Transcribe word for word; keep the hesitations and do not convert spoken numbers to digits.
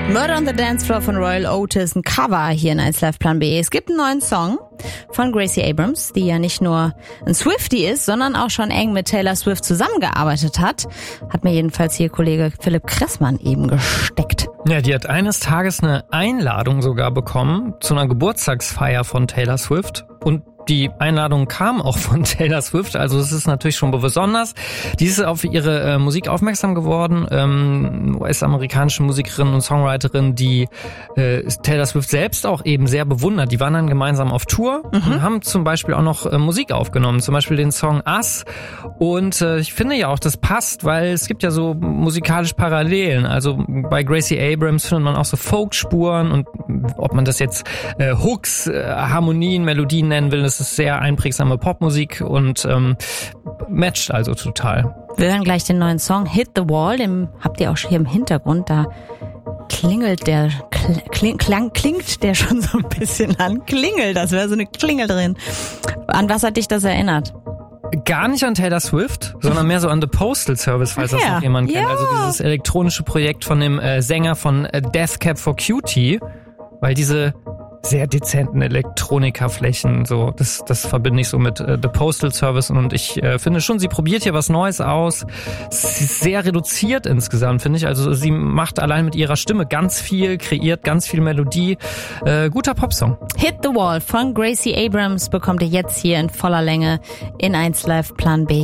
Murder on the Dance Floor von Royal Otis, ein Cover hier in eins Live Plan B. Es gibt einen neuen Song von Gracie Abrams, die ja nicht nur ein Swiftie ist, sondern auch schon eng mit Taylor Swift zusammengearbeitet hat. Hat mir jedenfalls hier Kollege Philipp Kressmann eben gesteckt. Ja, die hat eines Tages eine Einladung sogar bekommen zu einer Geburtstagsfeier von Taylor Swift. Und die Einladung kam auch von Taylor Swift, also es ist natürlich schon besonders. Die ist auf ihre äh, Musik aufmerksam geworden, ähm, U S-amerikanische Musikerin und Songwriterin, die äh, Taylor Swift selbst auch eben sehr bewundert. Die waren dann gemeinsam auf Tour mhm. und haben zum Beispiel auch noch äh, Musik aufgenommen, zum Beispiel den Song Us. Und äh, ich finde ja auch, das passt, weil es gibt ja so musikalische Parallelen. Also bei Gracie Abrams findet man auch so Folkspuren und ob man das jetzt äh, Hooks, äh, Harmonien, Melodien nennen will, das ist sehr einprägsame Popmusik und ähm, matcht also total. Wir hören gleich den neuen Song Hit the Wall, den habt ihr auch hier im Hintergrund, da klingelt der, kling, klang, klingt der schon so ein bisschen an. Klingelt, das wäre so eine Klingel drin. An was hat dich das erinnert? Gar nicht an Taylor Swift, sondern mehr so an The Postal Service, falls ja, das noch jemand ja. kennt. Also dieses elektronische Projekt von dem äh, Sänger von äh, Death Cab for Cutie, weil diese sehr dezenten Elektronikerflächen, so das das verbinde ich so mit äh, The Postal Service und ich äh, finde schon, sie probiert hier was Neues aus. Sie ist sehr reduziert insgesamt, finde ich. Also sie macht allein mit ihrer Stimme ganz viel, kreiert ganz viel Melodie. Äh, guter Popsong. Hit the Wall von Gracie Abrams bekommt ihr jetzt hier in voller Länge in eins Live Plan B.